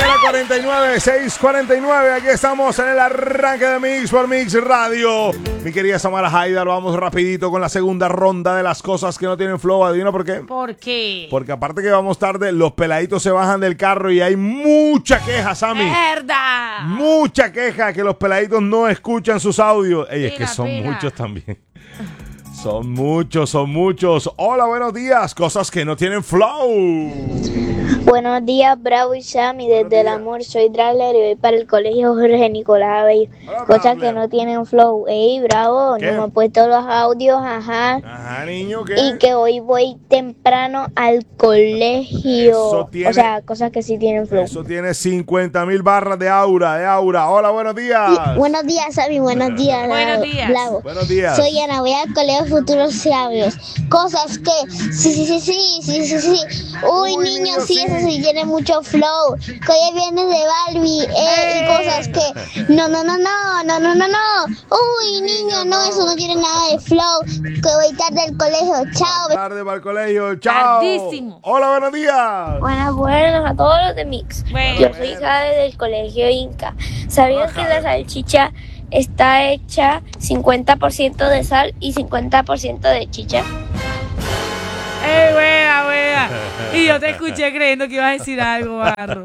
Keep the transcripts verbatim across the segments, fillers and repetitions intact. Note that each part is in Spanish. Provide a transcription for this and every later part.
cuarenta y nueve, seis cuarenta y nueve. Aquí estamos en el arranque de Mix por Mix Radio. Mi querida Samara Haidar, vamos rapidito con la segunda ronda de las cosas que no tienen flow. ¿Adivina por qué? ¿Por qué? Porque aparte que vamos tarde, los peladitos se bajan del carro y hay mucha queja, Sammy. ¡Verdad! Mucha queja que los peladitos no escuchan sus audios. Ey, es que Pera, son pera. muchos también. Son muchos, son muchos. Hola, buenos días. Cosas que no tienen flow. Buenos días, Bravo y Sammy, desde Buenos el días. amor, soy Dragler y voy para el colegio Jorge Nicolás Abello. Hola, Cosas Dragler. que no tienen flow. Ey, Bravo, ¿Qué? no me he puesto los audios, ajá. Ajá, niño, ¿qué? Y que hoy voy temprano al colegio. Eso tiene- O sea, cosas que sí tienen flow. Eso tiene cincuenta mil barras de aura, de aura. Hola, buenos días. Y- buenos días, Sammy, buenos días, Buenos Bravo. días. Bravo. Buenos días. Soy Ana, voy al colegio Futuros Sabios. Cosas que sí, sí, sí, sí, sí, sí, sí. Uy, Uy, niño, niño, sí, sí. eso sí tiene mucho flow. Que hoy viene de Barbie, eh, ¡Eh! y cosas que no, no, no, no, no, no, no, no. Uy, niño, no, eso no tiene nada de flow. Que voy tarde al colegio. Chao. Tarde para el colegio. Chao. Tardísimo. Hola, buenos días. Buenas, buenas a todos los de Mix. Bueno. Yo soy Jade del colegio Inca. ¿Sabías Hola, que Jade. la salchicha está hecha cincuenta por ciento de sal y cincuenta por ciento de chicha? ¡Ey, wea, wea! Y yo te escuché creyendo que ibas a decir algo, Barro.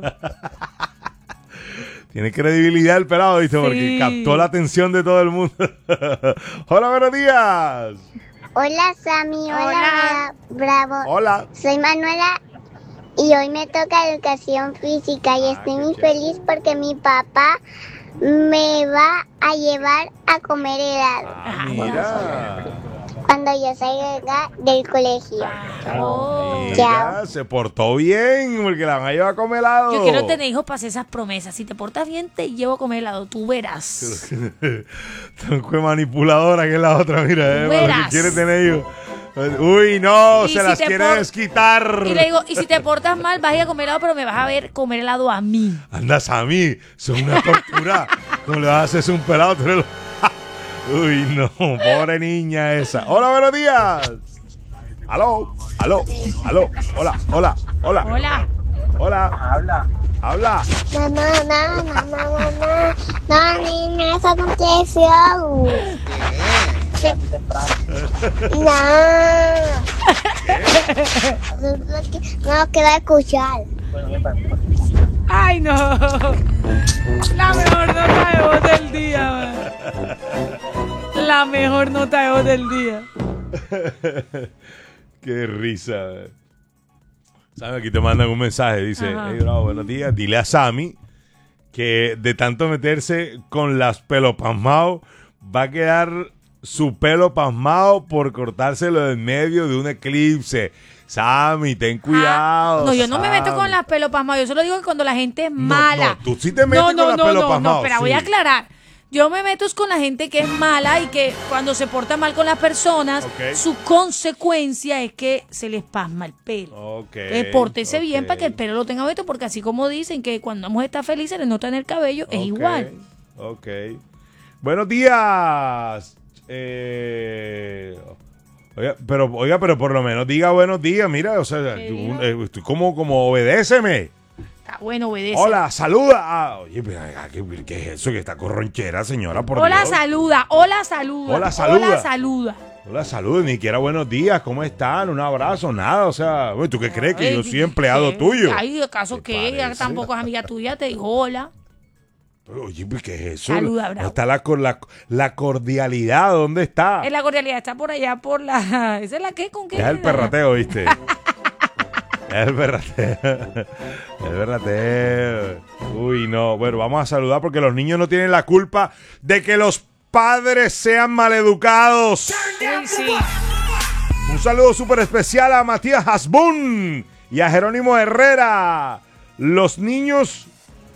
Tiene credibilidad el pelado, ¿viste? Porque Sí. captó la atención de todo el mundo. Hola, buenos días. Hola, Sammy. Hola. Bravo. Hola. Soy Manuela y hoy me toca educación física y estoy qué muy chévere. feliz porque mi papá me va a llevar a comer helado Ah, mira. cuando yo salga del colegio. Oh. Mira, se portó bien porque la van a llevar a comer helado. Yo quiero tener hijos para hacer esas promesas. Si te portas bien, te llevo a comer helado. Tú verás. Qué manipuladora que es la otra, mira, eh, para lo que Verás. quiere tener hijos. Uy, no, Y se si las te quiere por- desquitar. Y le digo, y si te portas mal, vas a ir a comer helado, pero me vas a ver comer helado a mí. Anda, Sammy, son una tortura. ¿Cómo le vas a hacer eso a un pelado? Tú eres lo- Uy, no, pobre niña esa. Hola, buenos días. Aló, aló, aló. Hola, hola, hola. Hola. Hola. Habla. Habla. No, no, no, no, no, no, no, no, niña, eso no tiene flow. No. No quiero escuchar. ¡Ay, no! La mejor nota de voz del día, man. La mejor nota de voz del día. Qué risa. ¿Sabes? Aquí te mandan un mensaje. Dice, Ajá. hey, bravo, buenos días. Dile a Sammy que de tanto meterse con las pelo pasmado, va a quedar su pelo pasmado por cortárselo en medio de un eclipse. Sammy, ten cuidado. Ah, no, yo no me meto Sammy. con las pelos pasmados. Yo solo digo que cuando la gente es No, mala. no, tú sí te metes no, con no, las no, pelos no, pasmados, No, espera, voy a sí. aclarar. Yo me meto es con la gente que es mala y que cuando se porta mal con las personas, Ok. su consecuencia es que se les pasma el pelo. Ok. Entonces, pórtese bien ok. para que el pelo lo tenga bonito, porque así como dicen que cuando una mujer está feliz se le nota en el cabello, es Ok, igual. Ok. Buenos días. Eh, oiga, pero, oiga, pero por lo menos diga buenos días. Mira, o sea, ¿Qué tú, dijo? eh, tú como, como obedéceme. Está bueno, obedece. Hola, saluda. Ah, oye, pero, ah, ¿qué, qué es eso? Que está corronchera, señora, por Hola, Dios. saluda, hola, saluda. Hola, saluda. Hola, saluda. Hola, saluda, ni siquiera buenos días, ¿cómo están? Un abrazo, nada, o sea, güey, ¿tú qué crees? Que Ay, yo soy empleado ¿qué? tuyo. Ay, ¿acaso ¿Te qué? parece? Tampoco es amiga tuya, te dijo hola. Pero, oye, pues, ¿qué es eso? Saluda, ¿Dónde bravo. está la, cor- la, la cordialidad? ¿Dónde está? Es la cordialidad, está por allá, por la... ¿Esa es la qué? ¿Con qué? Es el perrateo, ¿viste? Es el perrateo. El perrateo. Uy, no. Bueno, vamos a saludar porque los niños no tienen la culpa de que los padres sean maleducados. Uy, sí. Un saludo súper especial a Matías Hasbún y a Jerónimo Herrera. Los niños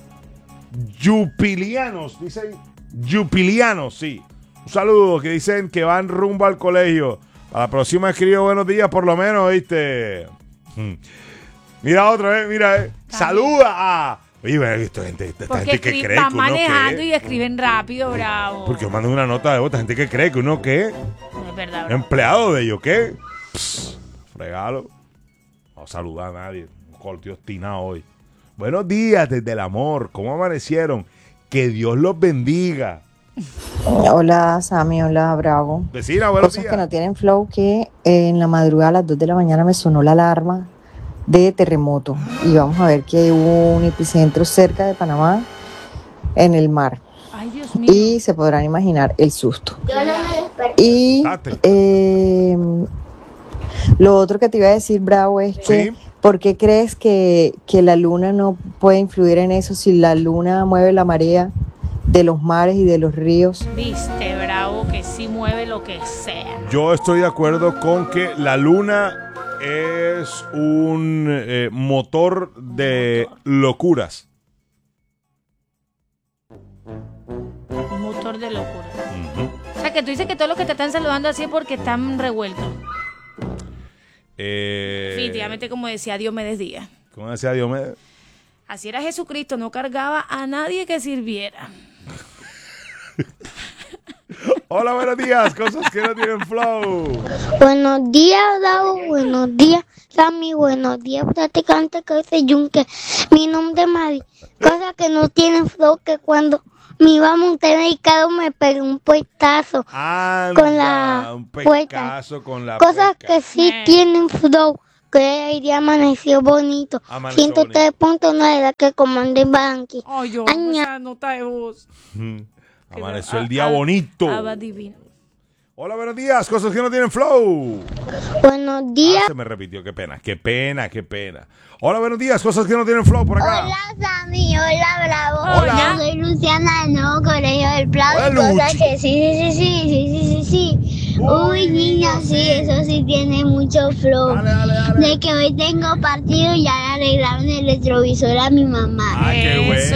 yupilianos, dicen yupilianos, sí. Un saludo que dicen que van rumbo al colegio. A la próxima escribo buenos días por lo menos, ¿viste? Hmm. Mira otra vez, mira, eh. Saluda a... Oye, ve, esta gente, esta Porque gente que escri- cree van que uno manejando qué. y escriben rápido, bravo. Porque mandan una nota de voz, esta gente que cree que uno qué. No es verdad, bravo. Empleado de ellos, ¿qué? Pss, regalo. No saludar a nadie. Un corte obstinado hoy. Buenos días desde el amor. ¿Cómo amanecieron? Que Dios los bendiga. Hola Sammy, hola Bravo. Vecina, buenos Cosas días. que no tienen flow, que eh, en la madrugada a las dos de la mañana me sonó la alarma de terremoto y vamos a ver que hubo un epicentro cerca de Panamá en el mar Ay, Dios mío. y se podrán imaginar el susto. Y Date. eh, lo otro que te iba a decir, Bravo, es que Sí. ¿por qué crees que, que la luna no puede influir en eso si la luna mueve la marea de los mares y de los ríos? Viste, Bravo, que sí mueve lo que sea. Yo estoy de acuerdo con que la luna es un eh, motor de locuras. Un motor de locura. O sea, que tú dices que todos los que te están saludando así es porque están revueltos. Eh, Definitivamente, como decía Diomedes Díaz. ¿Cómo decía Diomedes? Así era Jesucristo, no cargaba a nadie que sirviera. Hola, buenos días. Cosas que no tienen flow. Buenos días, Bravo. Buenos días, Sammy. Buenos días, practicante que soy Yunque. Mi nombre es Mari. Cosas que no tienen flow, que cuando me iba a montar en el carro me pegué un puestazo. Anda, Con la un puerta. pescazo con la Cosas pesca. que sí Eh. tienen flow, que el día amaneció bonito. Amaneció ciento tres punto nueve la que comanda en Barranquilla. Ay, yo Aña. esa nota de voz. Mm. Que Amaneció va- el día ah, bonito. ah, va divino. Hola, buenos días. Cosas que no tienen flow. Buenos Ah, días. se me repitió. Qué pena, qué pena, qué pena. Hola, buenos días. Cosas que no tienen flow por acá. Hola, Sammy. Hola, Bravo. Hola. Yo soy Luciana del Nuevo Colegio del Prado. Hola, Y cosas Luchi. que sí, sí, sí, sí, sí, sí, sí, sí. Uy, niña, sí, eso sí tiene mucho flow. Dale, dale, dale. De que hoy tengo partido y ya le arreglaron el retrovisor a mi mamá. Ah, qué Eso.